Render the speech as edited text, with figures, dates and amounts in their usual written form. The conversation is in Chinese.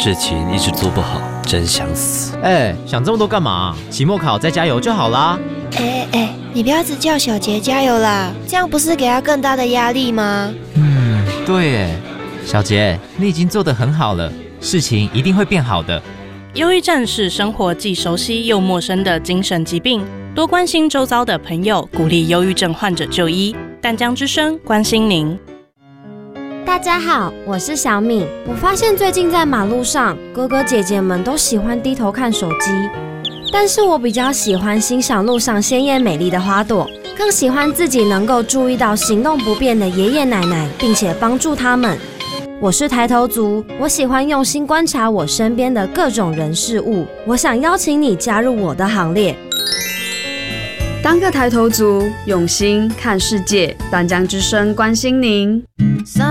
事情一直做不好，真想死。 想这么多干嘛？期末考再加油就好啦。 你不要只叫小杰加油啦，这样不是给他更大的压力吗？ 对耶，小杰，你已经做得很好了，事情一定会变好的。 忧郁症是生活既熟悉又陌生的精神疾病，多关心周遭的朋友，鼓励忧郁症患者就医。淡江之声关心您。 大家好，我是小敏。我发现最近在马路上，哥哥姐姐们都喜欢低头看手机，但是我比较喜欢欣赏路上鲜艳美丽的花朵，更喜欢自己能够注意到行动不便的爷爷奶奶，并且帮助他们。我是抬头族，我喜欢用心观察我身边的各种人事物。我想邀请你加入我的行列， 当个抬头族，用心看世界。淡江之声关心您。